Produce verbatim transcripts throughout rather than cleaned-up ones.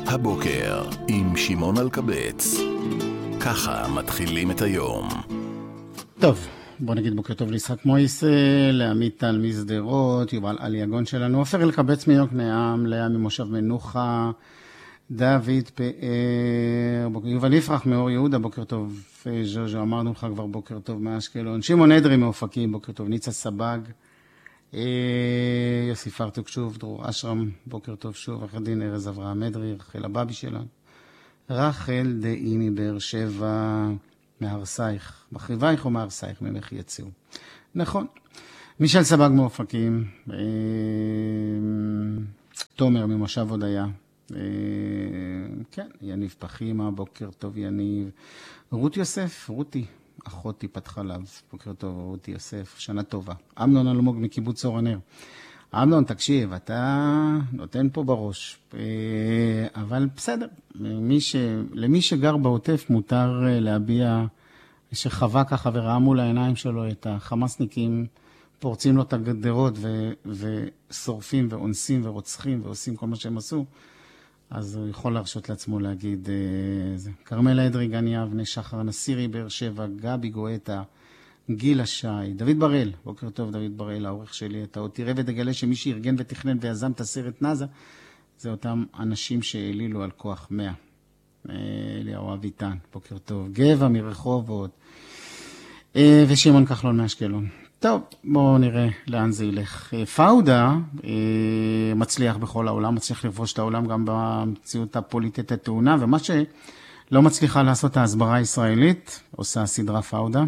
הבוקר עם שמעון אלקבץ. ככה מתחילים את היום. טוב, בוא נגיד בוקר טוב לישחק מויסה, לעמית טל משדרות, יובל עלי הגון שלנו, עופר אלקבץ מיוקנעם, לאה ממושב מנוחה, דוד פאר, יובל יפרח מאור יהודה, בוקר טוב ז'וז'ו, אמרנו לך כבר בוקר טוב מאשקלון, שמעון אדרי מאופקים, בוקר טוב, ניצה סבג, יוסי פרטוק שוב, דרור אשרם, בוקר טוב שוב, עורך דין ארז אברהם אדרי, רחל הבאבי שלנו, רחל דאי מבאר שבע, מהרסייך, מחריבייך או מהרסייך, ממך יציאו. נכון. מישל סבג מאופקים, תומר ממושב הודיה, כן, יניב פחימה, בוקר טוב יניב, רות יוסף, רותי, אחותי פת חלב, בוקר טוב רותי יוסף, שנה טובה. אמנון אלמוג מקיבוץ אור הנר. אמנון, תקשיב, אתה נותן פה בראש, אבל בסדר, מי ש... למי שגר בעוטף מותר להביע, שחווה ככה וראה מול העיניים שלו את החמאסניקים, פורצים לו את הגדרות ו... ושורפים ואונסים ורוצחים ועושים כל מה שהם עשו, אז הוא יכול להרשות לעצמו להגיד, זה. קרמלה אדרי, גני אבני, שחר נסירי, באר שבע, גבי גואטה, גילה שי, דוד בראל, בוקר טוב דוד בראל, העורך שלי, אתה עוד תראה ותגלה שמי שארגן ותכנן ויזם את הסרט נאזה, זה אותם אנשים שהעלילו על כוח מאה. אליהו אביטן, בוקר טוב, גבע מרחובות, ושמעון כחלון מאשקלון. טוב, בואו נראה לאן זה ילך. פאודה מצליח בכל העולם, מצליח לברוש את העולם גם במציאות הפוליטית התאונה, ומה שלא מצליחה לעשות ההסברה הישראלית, עושה סדרה פאודה.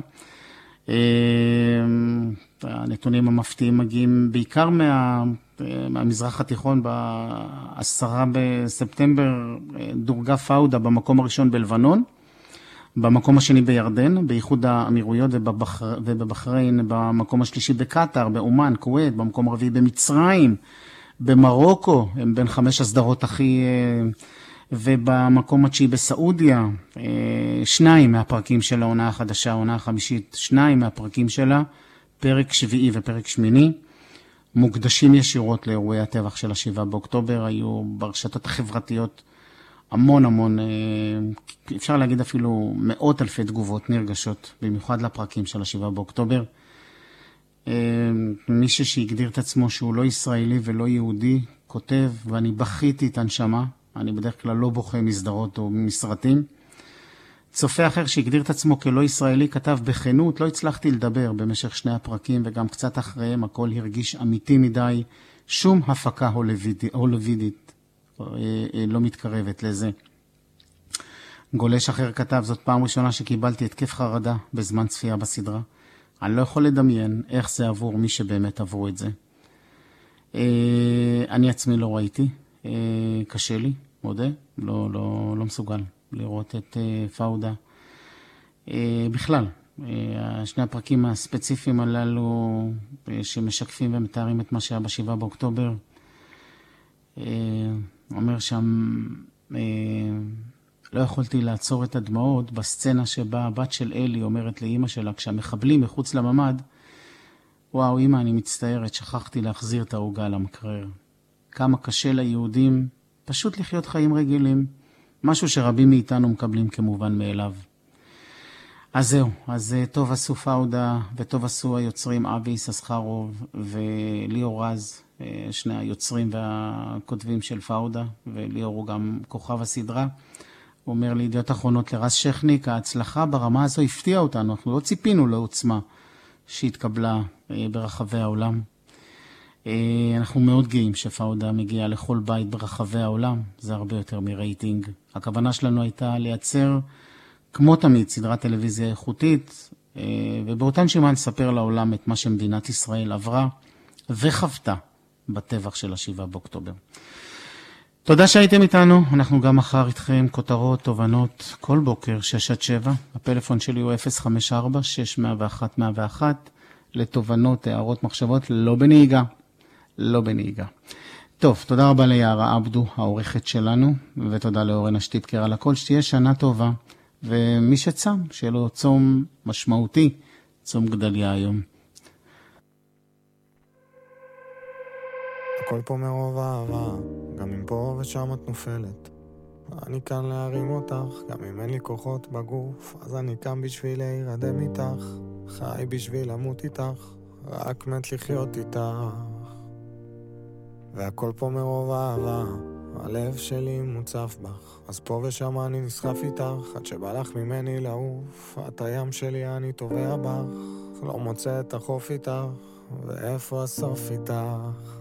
הנתונים המפתיעים מגיעים בעיקר מה, מהמזרח התיכון. בעשרה בספטמבר דורגה פאודה במקום הראשון בלבנון, במקום השני בירדן, באיחוד האמירויות ובבחר, ובבחריין, במקום השלישי בקטר, באומן, כווית, במקום הרביעי במצרים, במרוקו, הם בין חמש הסדרות הכי, ובמקום התשיעי בסעודיה, שניים מהפרקים של העונה החדשה, העונה החמישית, שניים מהפרקים שלה, פרק שביעי ופרק שמיני, מוקדשים ישירות לאירועי הטבח של השבעה באוקטובר, היו ברשתות החברתיות המון המון, אפשר להגיד אפילו מאות אלפי תגובות נרגשות, במיוחד לפרקים של השבעה באוקטובר. מישהו שהגדיר את עצמו שהוא לא ישראלי ולא יהודי, כותב, ואני בכיתי את הנשמה, אני בדרך כלל לא בוכה מסדרות או מסרטים. צופה אחר שהגדיר את עצמו כלא ישראלי, כתב בכנות, לא הצלחתי לדבר במשך שני הפרקים, וגם קצת אחריהם הכל הרגיש אמיתי מדי, שום הפקה הוליוודית לא מתקרבת לזה. גולש אחר כתב, זאת פעם ראשונה שקיבלתי התקף חרדה בזמן צפייה בסדרה. אני לא יכול לדמיין איך זה עבור מי שבאמת עברו את זה. אני עצמי לא ראיתי, קשה לי, מודה, לא, לא, לא מסוגל לראות את פאודה. בכלל, שני הפרקים הספציפיים הללו שמשקפים ומתארים את מה שהיה בשבעה באוקטובר, אומר שם, לא יכולתי לעצור את הדמעות בסצנה שבה הבת של אלי אומרת לאמא שלה, כשהמחבלים מחוץ לממד, וואו אמא אני מצטערת, שכחתי להחזיר את העוגה למקרר. כמה קשה ליהודים פשוט לחיות חיים רגילים, משהו שרבים מאיתנו מקבלים כמובן מאליו. אז זהו, אז טוב עשו פאודה וטוב עשו היוצרים אבי ססחרוב וליאור רז, שני היוצרים והכותבים של פאודה, וליאור הוא גם כוכב הסדרה. הוא אומר לידיעות אחרונות לרז שכניק, ההצלחה ברמה הזו הפתיעה אותנו, אנחנו לא ציפינו לעוצמה שהתקבלה ברחבי העולם. אנחנו מאוד גאים שפאודה מגיעה לכל בית ברחבי העולם, זה הרבה יותר מרייטינג. הכוונה שלנו הייתה לייצר, כמו תמיד, סדרת טלוויזיה איכותית, ובאותה נשימה נספר לעולם את מה שמדינת ישראל עברה וחוותה בטבח של השבעה באוקטובר. תודה שהייתם איתנו, אנחנו גם מחר איתכם, כותרות, תובנות, כל בוקר, שש עד שבע. הפלאפון שלי הוא אפס חמש ארבע שש אפס אחת אפס אפס אחת, לתובנות, הערות, מחשבות, לא בנהיגה, לא בנהיגה. טוב, תודה רבה ליערה עבדו, העורכת שלנו, ותודה לאורן השטיפקר על הכל, שתהיה שנה טובה, ומי שצם, שיהיה לו צום משמעותי, צום גדליה היום. הכל פה מרוב אהבה, גם אם פה ושם את נופלת. אני כאן להרים אותך, גם אם אין לי כוחות בגוף, אז אני כאן בשביל להירדם איתך, חי בשביל למות איתך, רק מת לחיות איתך. והכל פה מרוב אהבה, הלב שלי מוצף בך, אז פה ושם אני נסחף איתך, עד שבא לך ממני לעוף, את הים שלי אני טובע בך, לא מוצא את החוף איתך, ואיפה הסוף איתך.